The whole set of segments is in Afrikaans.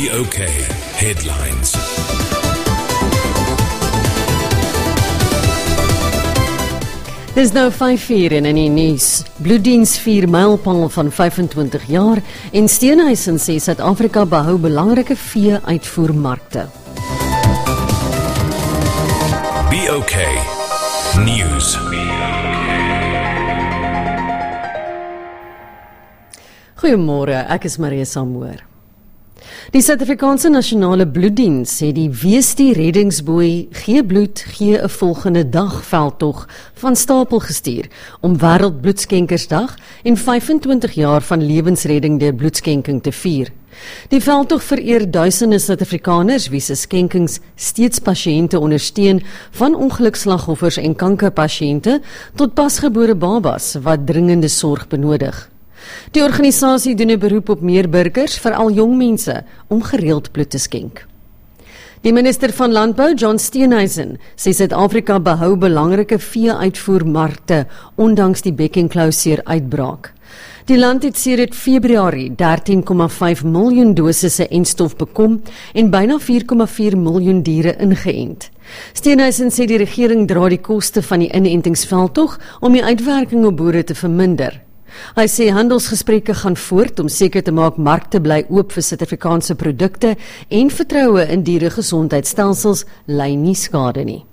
OK Headlines. Dis nou 5:00 in die nuus. Bloeddiens vier mylpaal van 25 jaar en Steenhuisen sê Suid-Afrika behou belangrike vee-uitvoermarkte. BOK News. Goeiemôre, ek is Maria Samoor. Die Suid-Afrikaanse Nasionale Bloeddiens het die Wees die reddingsboei Gee Bloed, Gee 'n volgende dag veldtog van stapel gestuur om Wêreldbloedskenkersdag en 25 jaar van lewensredding deur bloedskenking te vier. Die veldtog vereer duisende Suid-Afrikaners wie se skenkings steeds pasiënte ondersteun, van ongelukslagoffers en kankerpasiënte tot pasgebore babas wat dringende sorg benodig. Die organisasie doen 'n beroep op meer burgers, veral jong mense, om gereeld bloed te skenk. Die minister van Landbou, John Steenhuisen, sê Suid-Afrika behou belangrike vee-uitvoermarkte ondanks die Bekkenklouseer uitbraak. Die land het sedert Februarie 13,5 miljoen dosisse enstof bekom en byna 4,4 miljoen diere ingeënt. Steenhuisen sê die regering dra die koste van die inentingsveldtog om die uitwerking op boere te verminder. Hy sê handelsgesprekke gaan voort om seker te maak markte bly oop vir Suid-Afrikaanse produkte en vertroue in dieregesondheidstelsels ly nie skade nie.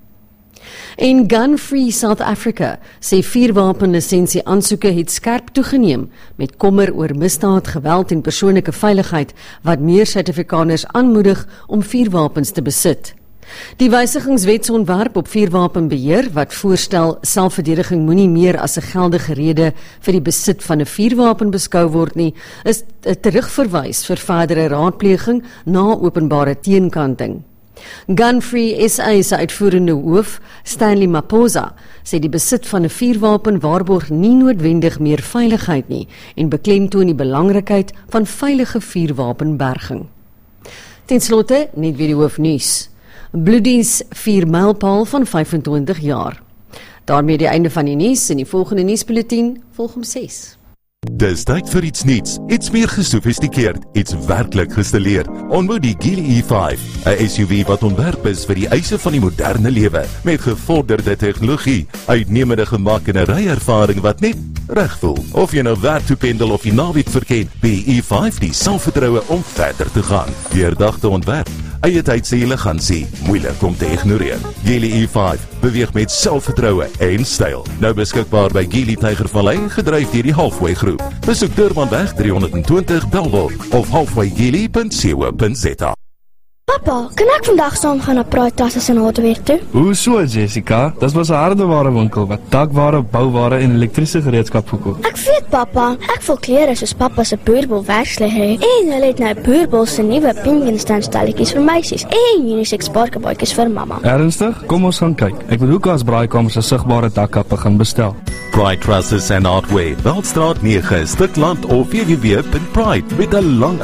En Gun Free South Africa sê vuurwapenlisensie aansoeke het skerp toegeneem met kommer oor misdaad, geweld en persoonlike veiligheid wat meer Suid-Afrikaners aanmoedig om vuurwapens te besit. Die wysigingswetsontwerp op vuurwapenbeheer wat voorstel selfverdediging moenie meer as 'n geldige rede vir die besit van 'n vuurwapen beskou word nie, is 'n terugverwys vir verdere raadpleging na openbare teenkanting. Gunfree SA se uitvoerende hoof, Stanley Maposa, sê die besit van 'n vuurwapen waarborg nie noodwendig meer veiligheid nie en beklemtoon die belangrikheid van veilige vuurwapenberging. Ten slotte net weer die hoofnuus. Bloeddiens vier mylpaal van 25 jaar. Daarmee die einde van die nuus en die volgende nuusbulletin volg om 6. Dis tyd vir iets nuuts, iets meer gesofistikeerd, iets werklik gestileerd. Ontmoet die Geely E5, 'n SUV wat ontwerp is vir die eise van die moderne lewe, met gevorderde tegnologie, uitnemende gemak en 'n ryervaring wat net reg voel. Of jy nou werk toe pendel of die naweek verken, die E5 die selfvertroue om verder te gaan. Deurdagte ontwerp, eie tyd se elegansie, moeilik om te ignoreer. Geely E5 beweeg met selfvertroue en styl. Nou beskikbaar by Geely Tygervallei, gedryf deur die Halfway Groep. Besoek Durbanweg 320 Bellville of halfwaygeely.co.za. Papa, kan ek vandag saam gaan na Pride Tasse en Hardware toe? Hoe so, Jessica? Dis was 'n hardeware winkel wat dakware, bouware en elektriese gereedskap verkoop. Ek weet, papa. Ek wil klere soos papa se Boerbol werksle hê. En hulle het nou Boerbol se nuwe pinguïnstalletjies vir meisies en unisex parkebootjies vir mamma. Ernstig? Kom ons gaan kyk. Ek wil ook as braaikamers 'n sigbare dakkappe gaan bestel. Pride Trusses and Hardware, Veldstraat 9, Stikland of www.pride met 'n lang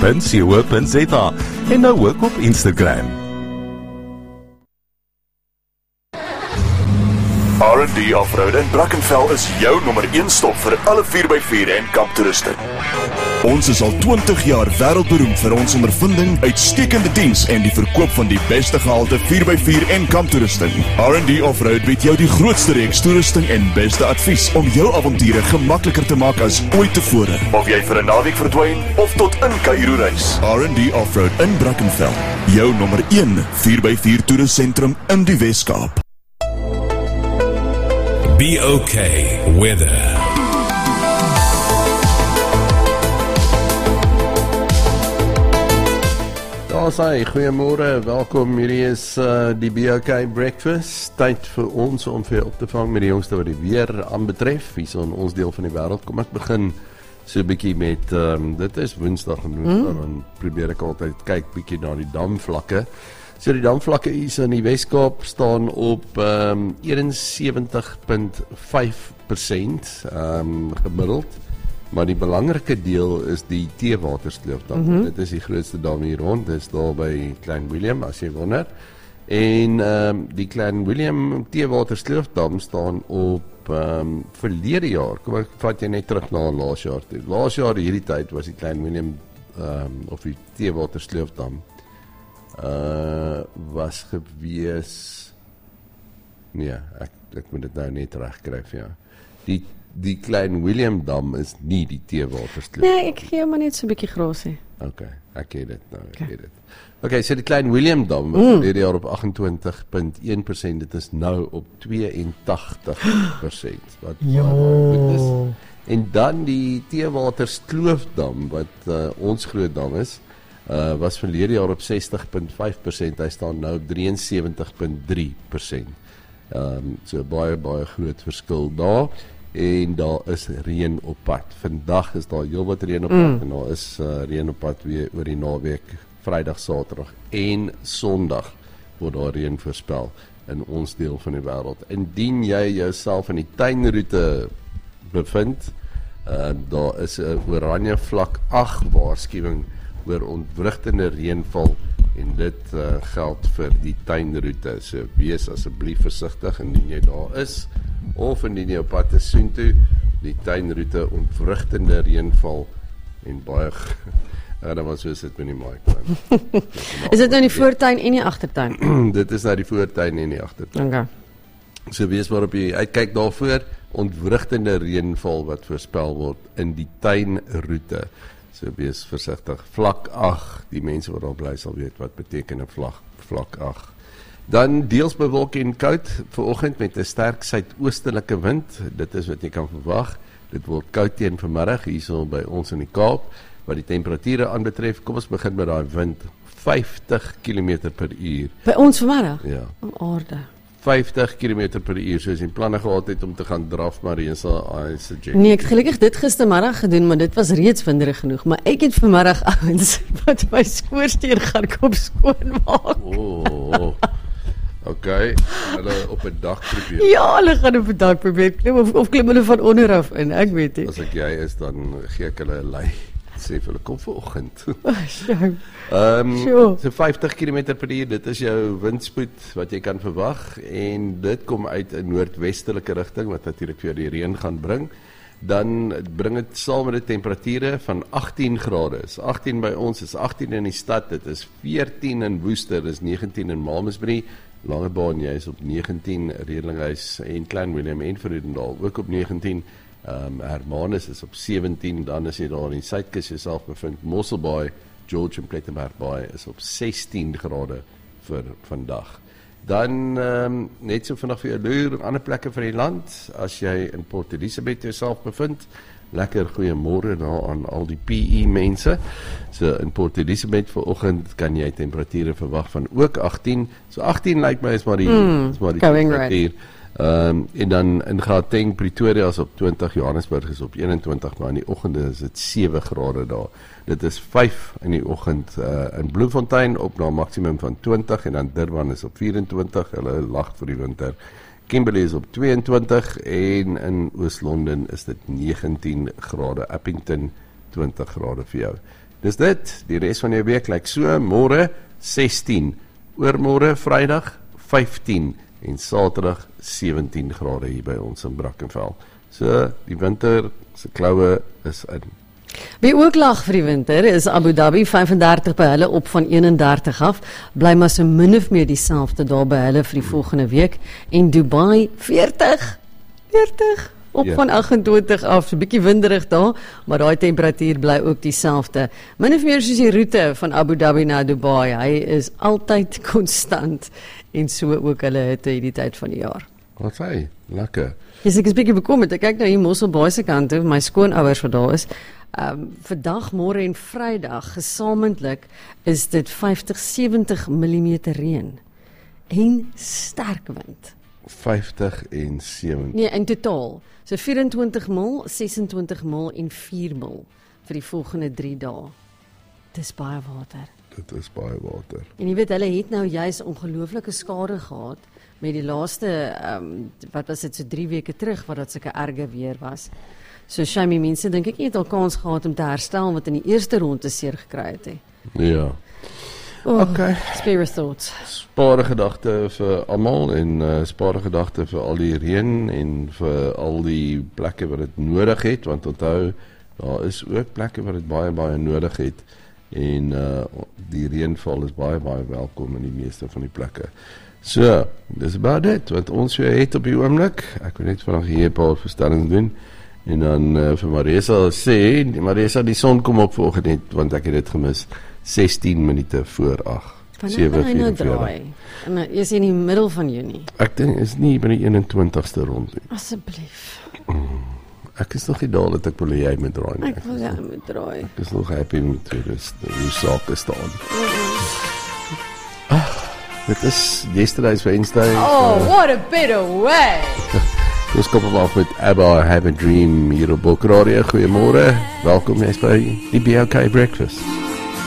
y.co.za en nou ook op Instagram. R&D Offroad in Brackenfell is jou nommer 1 stop vir alle 4x4 en kamptoeriste. Ons is al 20 jaar wêreldberoemd vir ons ondervinding, uitstekende diens en die verkoop van die beste gehalte 4x4 en kamptoerusting. R&D Offroad bied jou die grootste reeks toerusting en beste advies om jou avonture gemakliker te maak as ooit tevore. Of jy vir 'n naweek verdwyn of tot in Kaïro reis. R&D Offroad in Brackenfell, jou nommer 1 4x4 toerustsentrum in die Weskaap. BOK Weather. Daar sê, goeiemôre, welkom, hierdie is die BOK Breakfast, tyd vir ons om vir op te vang met die jongste wat die weer aanbetref, hier so in ons deel van die wêreld. Kom ek begin so 'n bietjie met, dit is Woensdag en dan probeer ek altyd kyk bietjie na die damvlakke. So die damvlakke hier in die Weskaap staan op 71,5% gemiddeld. Maar die belangrike deel is die Teewaterskloof. Dit is die grootste dam hier rond, dit is daar by Klein Willem, as jy wonder. En die Klein Willem Teewaterskloof staan op verlede jaar, kom ek vat jy net terug na laas jaar toe. Laas jaar hierdie tyd was die Klein Willem of die Teewater Sloofdam was gewees, nee, ek moet dit nou net regkryf, ja. Die Klein Willem Dam is nie die Teewater Sloofdam. Nee, ek gee maar net so 'n bietjie grasie. Okay, ek het dit nou, ek het dit. Okay, so die Klein Willem Dam was verlede jaar op 28.1%, dit is nou op 82%, wat goed is. En dan die Teewater Sloofdam, wat ons groot dam is, was verlede jaar op 60.5%, hy staan nou op 73.3%. So baie groot verskil daar. En daar is reën op pad. Vandag is daar heelwat reën op pad en daar is reën op pad weer oor die naweek, Vrydag, Saterdag en Sondag word daar reën voorspel in ons deel van die wêreld. Indien jy jouself in die tuinroete bevind, daar is 'n oranje vlak 8 waarskuwing oor ontwrigtende reënval en dit geld vir die tuinroete. So wees asseblief versigtig indien jy daar is of indien jy op pad is soontoe, die tuinroete ontwrigtende reënval en baie dan was soos dit met die mic. Is dit nou die voortuin en die agtertuin? Dit is nou die voortuin en die agtertuin. Okay. So wees waarop jy uitkyk daarvoor, ontwrigtende reënval wat voorspel word in die tuinroete. So wees versigtig. Vlak 8, die mense wat daar bly sal weet wat beteken 'n vlak 8. Dan deels bewolk en koud vanoggend met 'n sterk suidoostelike wind. Dit is wat jy kan verwag. Dit word koud teen vanmiddag hierso by ons in die Kaap. Wat die temperature aanbetref, kom ons begin met daai wind, 50 km/h. By ons vanmiddag? Ja. Aarde. 50 km/h, soos die planne gehad het om te gaan draf, Marisa, I suggest. Nee, ek het gelukkig dit gistermiddag gedoen, maar dit was reeds winderig genoeg. Maar ek het vanmiddag ouens wat my skoorsteen gaan kom skoonmaak. Oh. Okay, hulle op 'n dak probeer. Ja, hulle gaan op 'n dak probeer klim of klim hulle van onder af in, ek weet nie. As ek jy is, dan gee ek hulle 'n lei. Sê vir hulle kom vanoggend. Sure. So 50 km/h, dit is jou windspoed wat jy kan verwag en dit kom uit 'n noordwestelike rigting wat natuurlik vir jou die reën gaan bring. Dan bring dit saam met die temperature van 18 grade. Is 18 by ons, is 18 in die stad, dit is 14 in Woester, dis 19 in Malmesbury, Langebaan, jy is op 19, Redlinghuis en Klein Willem en Vredendal ook op 19. Hermanus is op 17, dan is jy daar in die Suidkus jouself bevind, Mosselbaai, George en Plettenberg Baai is op 16 grade vir vandag. Dan net so vandag vir jou loer in ander plekke van die land, as jy in Port Elizabeth jouself bevind, lekker goeiemôre daar aan al die PE mense. So in Port Elizabeth vanoggend kan jy temperature verwag van ook 18, so 18 lyk my is maar die temperatuur. En dan in Gauteng, Pretoria is op 20, Johannesburg is op 21, maar in die oggende is dit 7 grade daar. Dit is 5 in die oggend in Bloemfontein op na maksimum van 20 en dan Durban is op 24, hulle lag vir die winter. Kimberley is op 22 en in Oos-London is dit 19 grade, Appington 20 grade vir jou. Dis dit, die res van jou week lyk so, môre 16, oormôre Vrydag 15 en Saterdag 17 grade hier by ons in Brackenfell. So, die winter se kloue is in. Wie ook lag vir die winter is Abu Dhabi, 35 by hulle op van 31 af, bly maar so min of meer dieselfde daar by hulle vir die volgende week, en Dubai 40 op van 28 af, so 'n bietjie winderig daar, maar daai temperatuur bly ook dieselfde. Min of meer soos die roete van Abu Dhabi na Dubai, hy is altyd konstant, en so ook hulle hitte hierdie tyd van die jaar. Wat sê? Lekker. Ek is bietjie bekommerd, ek kyk nou hier Mosselbaai se kant toe, my skoonouers wat daar is, vandag, môre en Vrydag, gesamentlik is dit 50-70 mm reën, en sterk wind. 50 en 70. Nee, in totaal. So 24 mil, 26 mil en 4 mil vir die volgende 3 dae. Dis baie water. Dit is baie water. En jy weet, hulle het nou juist ongelooflike skade gehad met die laaste, wat was dit, so 3 weke terug, wat dat sulke erge weer was. So shame, mense dink ek nie het al kans gehad om te herstel wat in die eerste ronde seer gekry het. Ja. Okay. Spare thoughts. Spare gedagte vir almal en spare gedagte vir al die reën en vir al die plekke wat dit nodig het, want onthou, daar is ook plekke wat dit baie nodig het. en die reënval is baie welkom in die meeste van die plekke. So, dis about it wat ons het op die oomblik. Ek wil net vanaand hier 'n paar verstellings doen en dan vir Marisa sê, Marisa, die son kom op vanoggend net, want ek het dit gemis, 16 minute voor 8. Wanneer gaan hy nou draai? En is in die middel van Junie. Ek dink is nie by die 21ste rond nie. Asseblief. Ek is nog nie daar dat ek wil jy moet draai nie. Ek wil jy moet draai. Ek is nog happy met hoe sake staan. Dit is yesterday's Wednesday. Oh, what a better way. Ons kom af met ABBA, Have a Dream hier op Bokradio. Goeiemôre. Welkom jy's by die BOK Breakfast.